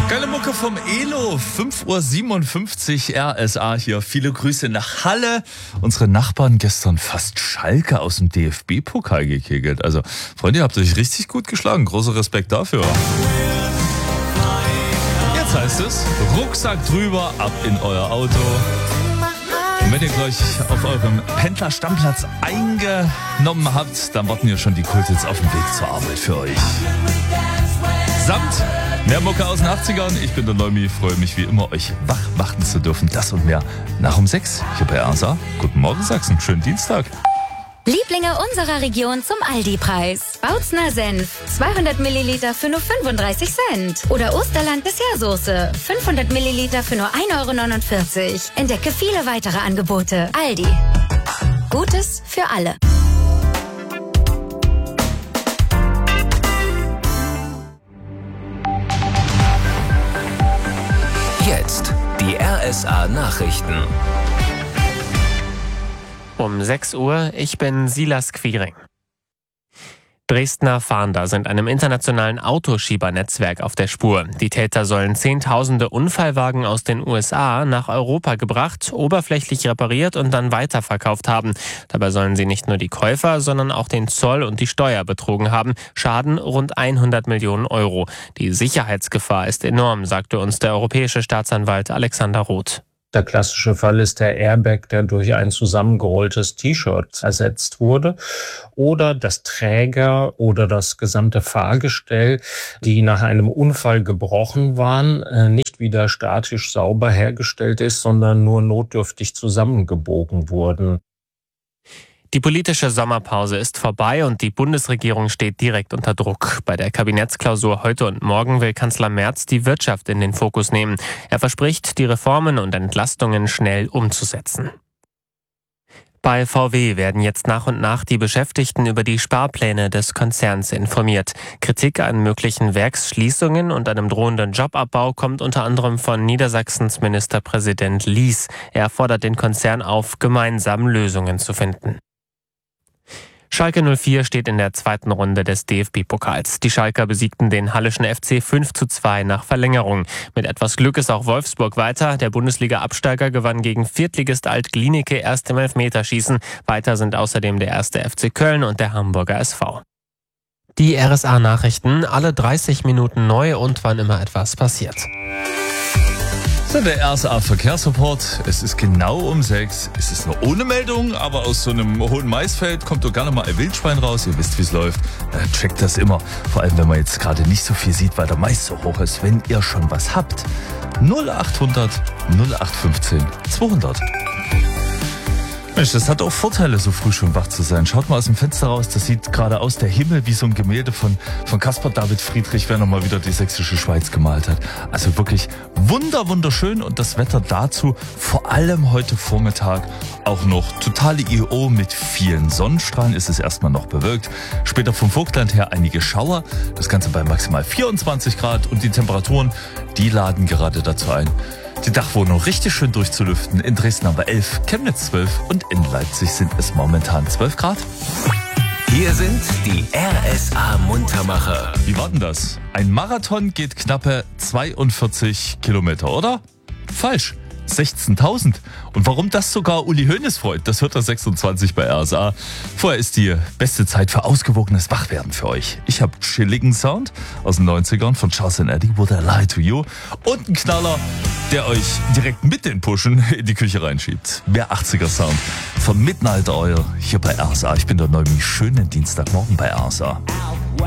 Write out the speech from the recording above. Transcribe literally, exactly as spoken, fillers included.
Geile Mucke vom Elo, fünf Uhr siebenundfünfzig, R S A hier. Viele Grüße nach Halle. Unsere Nachbarn gestern fast Schalke aus dem D F B-Pokal gekegelt. Also, Freunde, ihr habt euch richtig gut geschlagen. Großer Respekt dafür. Jetzt heißt es, Rucksack drüber, ab in euer Auto. Und wenn ihr gleich auf eurem Pendlerstammplatz eingenommen habt, dann warten ja schon die Kultits auf dem Weg zur Arbeit für euch. Samt mehr Mucke aus den achtzigern. Ich bin der Neumi, freue mich wie immer, euch wach machen zu dürfen. Das und mehr nach um sechs hier bei R S A. Guten Morgen Sachsen, schönen Dienstag. Lieblinge unserer Region zum Aldi-Preis. Bautzner Senf, zweihundert Milliliter für nur fünfunddreißig Cent. Oder Osterland Dessertsoße, fünfhundert Milliliter für nur ein Euro neunundvierzig. Entdecke viele weitere Angebote. Aldi. Gutes für alle. Jetzt die R S A-Nachrichten. Um sechs Uhr, ich bin Silas Quiring. Dresdner Fahnder sind einem internationalen Autoschiebernetzwerk auf der Spur. Die Täter sollen zehntausende Unfallwagen aus den U S A nach Europa gebracht, oberflächlich repariert und dann weiterverkauft haben. Dabei sollen sie nicht nur die Käufer, sondern auch den Zoll und die Steuer betrogen haben. Schaden rund hundert Millionen Euro. Die Sicherheitsgefahr ist enorm, sagte uns der europäische Staatsanwalt Alexander Roth. Der klassische Fall ist der Airbag, der durch ein zusammengerolltes T-Shirt ersetzt wurde, oder das Träger oder das gesamte Fahrgestell, die nach einem Unfall gebrochen waren, nicht wieder statisch sauber hergestellt ist, sondern nur notdürftig zusammengebogen wurden. Die politische Sommerpause ist vorbei und die Bundesregierung steht direkt unter Druck. Bei der Kabinettsklausur heute und morgen will Kanzler Merz die Wirtschaft in den Fokus nehmen. Er verspricht, die Reformen und Entlastungen schnell umzusetzen. Bei V W werden jetzt nach und nach die Beschäftigten über die Sparpläne des Konzerns informiert. Kritik an möglichen Werksschließungen und einem drohenden Jobabbau kommt unter anderem von Niedersachsens Ministerpräsident Lies. Er fordert den Konzern auf, gemeinsam Lösungen zu finden. Schalke null vier steht in der zweiten Runde des D F B-Pokals. Die Schalker besiegten den Halleschen F C fünf zu zwei nach Verlängerung. Mit etwas Glück ist auch Wolfsburg weiter. Der Bundesliga-Absteiger gewann gegen Viertligist Alt-Glienicke erst im Elfmeterschießen. Weiter sind außerdem der erste F C Köln und der Hamburger S V. Die R S A-Nachrichten, alle dreißig Minuten neu und wann immer etwas passiert. So, der R S A-Verkehrsreport. Es ist genau um sechs. Es ist nur ohne Meldung, aber aus so einem hohen Maisfeld kommt doch gerne mal ein Wildschwein raus. Ihr wisst, wie es läuft. Äh, checkt das immer. Vor allem, wenn man jetzt gerade nicht so viel sieht, weil der Mais so hoch ist. Wenn ihr schon was habt, null achthundert null acht fünfzehn zweihundert. Mensch, das hat auch Vorteile, so früh schon wach zu sein. Schaut mal aus dem Fenster raus, das sieht gerade aus der Himmel wie so ein Gemälde von, von Caspar David Friedrich, wer nochmal wieder die sächsische Schweiz gemalt hat. Also wirklich wunder, wunderschön und das Wetter dazu, vor allem heute Vormittag, auch noch totale I O mit vielen Sonnenstrahlen, ist es erstmal noch bewölkt. Später vom Vogtland her einige Schauer, das Ganze bei maximal vierundzwanzig Grad und die Temperaturen, die laden gerade dazu ein, die Dachwohnung richtig schön durchzulüften. In Dresden haben wir elf, Chemnitz zwölf und in Leipzig sind es momentan zwölf Grad. Hier sind die R S A-Muntermacher. Wie war denn das? Ein Marathon geht knappe zweiundvierzig Kilometer, oder? Falsch. sechzehntausend. Und warum das sogar Uli Hoeneß freut, das hört er sechsundzwanzig bei R S A. Vorher ist die beste Zeit für ausgewogenes Wachwerden für euch. Ich habe chilligen Sound aus den neunzigern von Charles and Eddie, Would I Lie to You? Und einen Knaller, der euch direkt mit den Pushen in die Küche reinschiebt. Mehr achtziger Sound von Midnight Oil hier bei R S A. Ich bin der Neumi. Schönen Dienstagmorgen bei R S A.